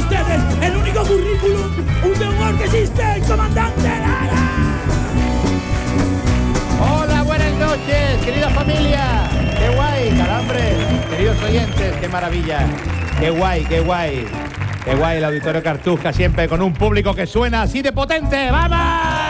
ustedes el único currículum de humor que existe, el comandante Lara. Hola, buenas noches, querida familia. Qué guay, calambre. Queridos oyentes, qué maravilla. Qué guay, qué guay. Qué guay el Auditorio Cartuja, siempre con un público que suena así de potente. ¡Vamos!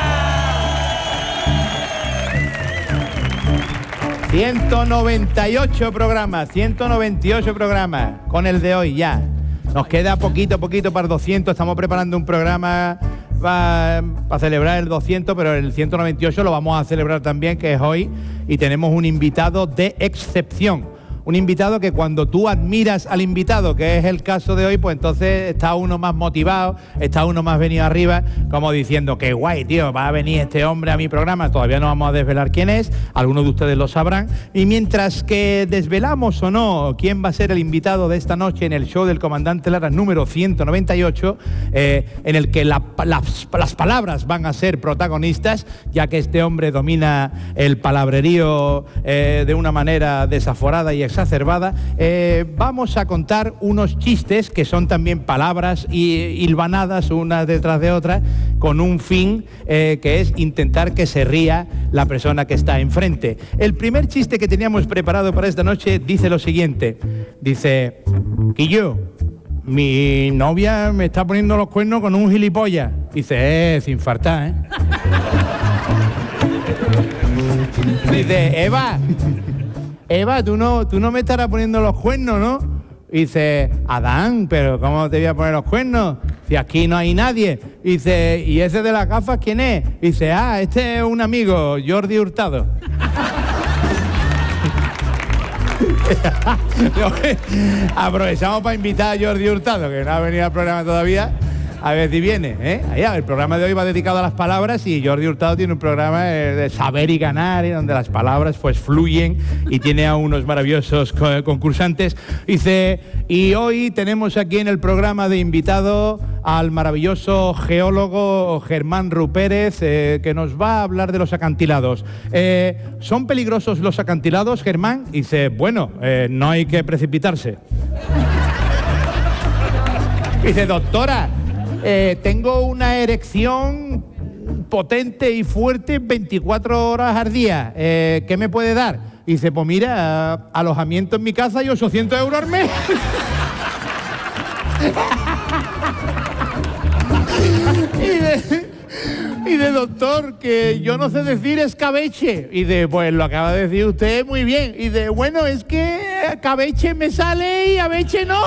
198 programas, 198 programas con el de hoy ya. Nos queda poquito para el 200. Estamos preparando un programa para celebrar el 200, pero el 198 lo vamos a celebrar también, que es hoy, y tenemos un invitado de excepción. Un invitado que cuando tú admiras al invitado, que es el caso de hoy, pues entonces está uno más motivado, está uno más venido arriba, como diciendo, qué guay, tío, va a venir este hombre a mi programa. Todavía no vamos a desvelar quién es, algunos de ustedes lo sabrán. Y mientras que desvelamos o no quién va a ser el invitado de esta noche en el show del Comandante Lara número 198, en el que las palabras van a ser protagonistas, ya que este hombre domina el palabrerío de una manera desaforada y exacerbada, vamos a contar unos chistes que son también palabras hilvanadas unas detrás de otras, con un fin que es intentar que se ría la persona que está enfrente. El primer chiste que teníamos preparado para esta noche dice lo siguiente. Dice: Quillo, mi novia me está poniendo los cuernos con un gilipollas. Dice, sin faltar, ¿eh? Dice, Eva, tú no me estarás poniendo los cuernos, ¿no? Dice, Adán, pero ¿cómo te voy a poner los cuernos? Si aquí no hay nadie. Dice, ¿y ese de las gafas quién es? Dice, este es un amigo, Jordi Hurtado. Aprovechamos para invitar a Jordi Hurtado, que no ha venido al programa todavía. A ver si viene, ¿eh? Allá, el programa de hoy va dedicado a las palabras y Jordi Hurtado tiene un programa de saber y ganar, donde las palabras pues fluyen, y tiene a unos maravillosos concursantes. Dice, y hoy tenemos aquí en el programa de invitado al maravilloso geólogo Germán Rupérez, que nos va a hablar de los acantilados. ¿Son peligrosos los acantilados, Germán? Dice, bueno, no hay que precipitarse. Dice, doctora, tengo una erección potente y fuerte 24 horas al día. ¿Qué me puede dar? Y dice, pues mira, alojamiento en mi casa y 800 euros al mes. Y de doctor, que yo no sé decir escabeche. Y de, pues lo acaba de decir usted muy bien. Y de, bueno, es que cabeche me sale y abeche no.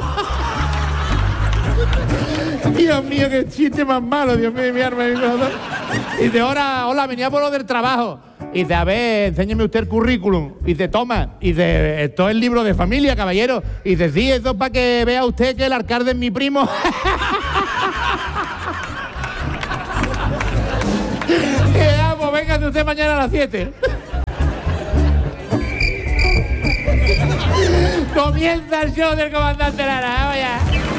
Dios mío, qué chiste más malo, Dios mío, mi arma. Y dice, hola, venía por lo del trabajo. Y dice, a ver, enséñeme usted el currículum. Y dice, toma. Y dice, esto es el libro de familia, caballero. Y dice, sí, esto es para que vea usted que el alcalde es mi primo. Y vamos, véngase usted mañana a las 7. Comienza el show del Comandante Lara, vaya.